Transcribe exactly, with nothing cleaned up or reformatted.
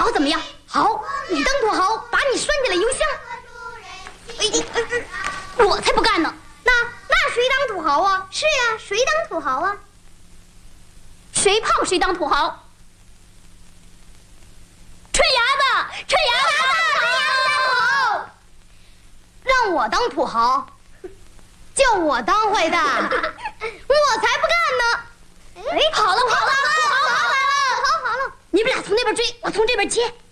豪怎么样？好，你当土豪，把你拴进了油箱。哎，呃、我才不干呢！ 那那谁当土豪啊？是呀，谁当土豪啊？ 谁胖谁当土豪。吹牙子，吹牙子， 吹牙子当土豪。 让我当土豪，就我当坏蛋，我才不干呢！哎，好了，好了，土豪好来了， 土豪好了， 你们俩从那边追，我从这边接。